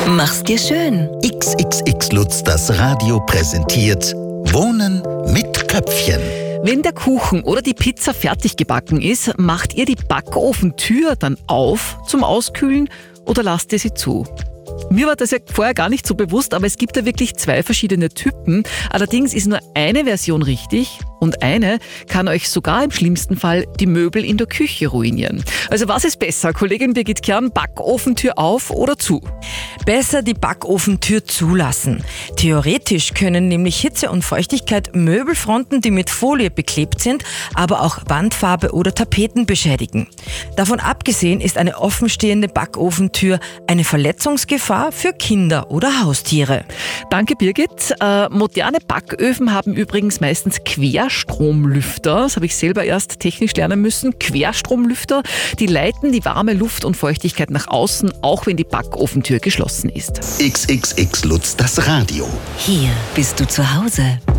Mach's dir schön. XXX Lutz, das Radio präsentiert Wohnen mit Köpfchen. Wenn der Kuchen oder die Pizza fertig gebacken ist, macht ihr die Backofentür dann auf zum Auskühlen oder lasst ihr sie zu? Mir war das ja vorher gar nicht so bewusst, aber es gibt da wirklich 2 verschiedene Typen. Allerdings ist nur eine Version richtig und eine kann euch sogar im schlimmsten Fall die Möbel in der Küche ruinieren. Also was ist besser, Kollegin Birgit Kern, Backofentür auf oder zu? Besser die Backofentür zulassen. Theoretisch können nämlich Hitze und Feuchtigkeit Möbelfronten, die mit Folie beklebt sind, aber auch Wandfarbe oder Tapeten beschädigen. Davon abgesehen ist eine offenstehende Backofentür eine Verletzungsgefahr für Kinder oder Haustiere. Danke, Birgit. Moderne Backöfen haben übrigens meistens Querstromlüfter. Das habe ich selber erst technisch lernen müssen. Querstromlüfter, die leiten die warme Luft und Feuchtigkeit nach außen, auch wenn die Backofentür geschlossen ist. XXX Lutz, das Radio. Hier bist du zu Hause.